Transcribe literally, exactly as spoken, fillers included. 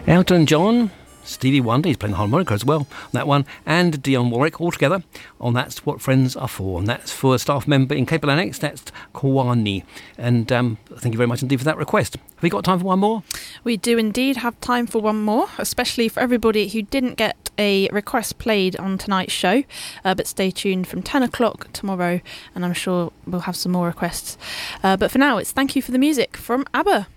Elton John, Stevie Wonder, he's playing the harmonica as well on that one, and Dionne Warwick all together on That's What Friends Are For. And that's for a staff member in Cape Annex, that's Kwani. And um, thank you very much indeed for that request. Have we got time for one more? We do indeed have time for one more, especially for everybody who didn't get a request played on tonight's show. Uh, but stay tuned from ten o'clock tomorrow, and I'm sure we'll have some more requests. Uh, but for now, it's Thank You for the Music from ABBA.